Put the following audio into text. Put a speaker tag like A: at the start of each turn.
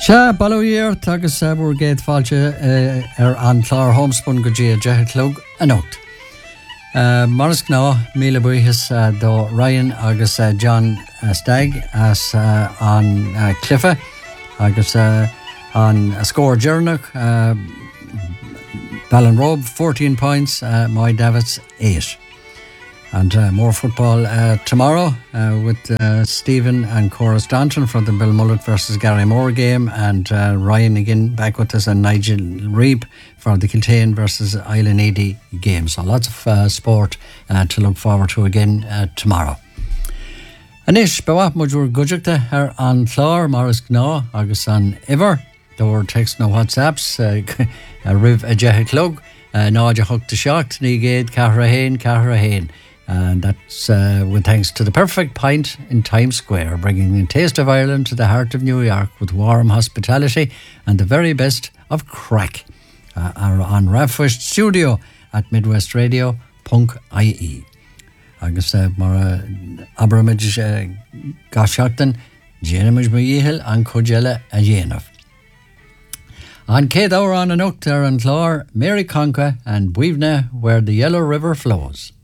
A: Se ballíir agus bhór géad fáilte ar an chlár homspun go dtí a deithlog a nócht. Maras gná míle buíchas do Ryan agus John Stagg as an Cliffe agus an score Jernach Ballinrobe 14 points, Moy Davids 8. And more football tomorrow with Stephen and Cora Stanton for the Bill Mullet versus Gary Moore game, and Ryan again back with us, and Nigel Reap for the Kiltane versus Island Eady game. So lots of sport to look forward to again tomorrow. Anish, bewa mujur gujukta her an chlár maris gná agus an iver. Door text no WhatsApps a riv a jehiclug nája hook to shocked ni gate Carrahain. And that's with thanks to the Perfect Pint in Times Square, bringing the taste of Ireland to the heart of New York with warm hospitality and the very best of crack. Are on Raffwish Studio at Midwest Radio .ie. Agus mar abramid gashaktan Jenamish Mayihil and Kojella a Jenov. On Kate Hour on an Octar and Clár, Mary Conca and Buivna, where the Yellow River flows.